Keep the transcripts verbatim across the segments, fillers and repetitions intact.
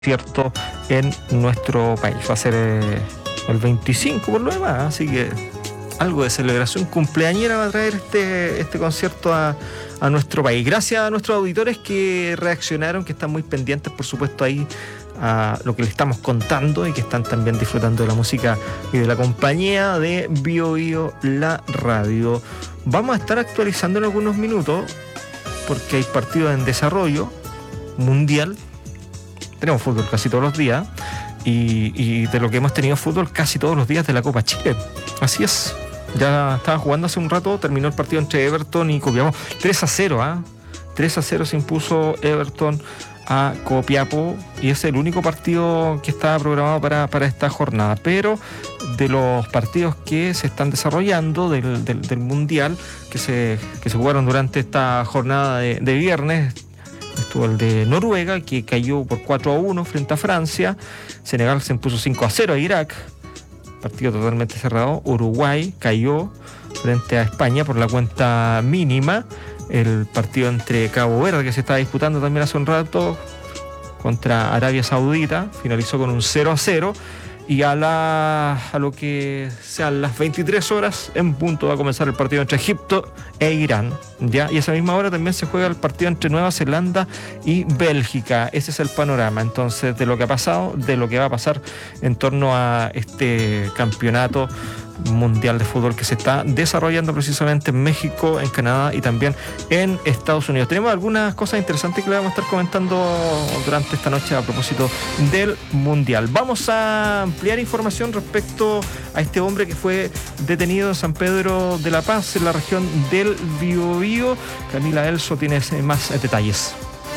concierto en nuestro país. Va a ser eh, el veinticinco por lo demás, así que algo de celebración cumpleañera va a traer este, este concierto a, a nuestro país. Gracias a nuestros auditores que reaccionaron, que están muy pendientes, por supuesto, ahí a lo que les estamos contando y que están también disfrutando de la música y de la compañía de Bio Bio, la radio. Vamos a estar actualizando en algunos minutos porque hay partidos en desarrollo mundial. Tenemos fútbol casi todos los días y, y de lo que hemos tenido fútbol casi todos los días de la Copa Chile. Así es. Ya estaba jugando hace un rato, terminó el partido entre Everton y Copiapó. tres a cero, ¿ah? ¿eh? tres a cero se impuso Everton a Copiapó y es el único partido que estaba programado para, para esta jornada. Pero de los partidos que se están desarrollando del, del, del Mundial, que se, que se jugaron durante esta jornada de, de viernes, estuvo el de Noruega, que cayó por cuatro a uno frente a Francia. Senegal se impuso cinco a cero a Irak, partido totalmente cerrado. Uruguay cayó frente a España por la cuenta mínima. El partido entre Cabo Verde, que se estaba disputando también hace un rato, contra Arabia Saudita, finalizó con un cero a cero. Y a, la, a lo que sean las veintitrés horas en punto va a comenzar el partido entre Egipto e Irán, ¿ya? Y a esa misma hora también se juega el partido entre Nueva Zelanda y Bélgica. Ese es el panorama entonces de lo que ha pasado, de lo que va a pasar en torno a este campeonato mundial de fútbol que se está desarrollando precisamente en México, en Canadá y también en Estados Unidos. Tenemos algunas cosas interesantes que le vamos a estar comentando durante esta noche a propósito del mundial. Vamos a ampliar información respecto a este hombre que fue detenido en San Pedro de la Paz, en la región del Biobío. Camila Elso tiene más detalles.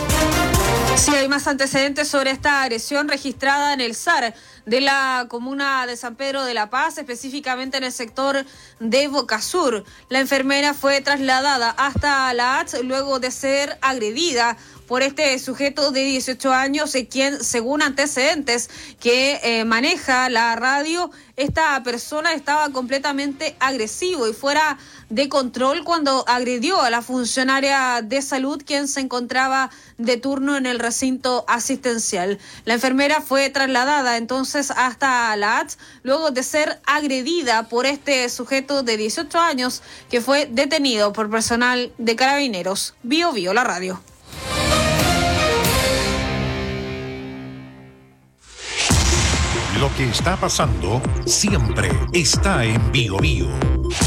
Sí, hay más antecedentes sobre esta agresión registrada en el S A R de la comuna de San Pedro de la Paz, específicamente en el sector de Boca Sur. La enfermera fue trasladada hasta la A T S luego de ser agredida por este sujeto de dieciocho años, quien, según antecedentes que eh, maneja la radio, esta persona estaba completamente agresivo y fuera de control cuando agredió a la funcionaria de salud, quien se encontraba de turno en el recinto asistencial. La enfermera fue trasladada entonces hasta la A T S luego de ser agredida por este sujeto de dieciocho años que fue detenido por personal de Carabineros. Bio Bio, la radio. Lo que está pasando siempre está en Bio Bio.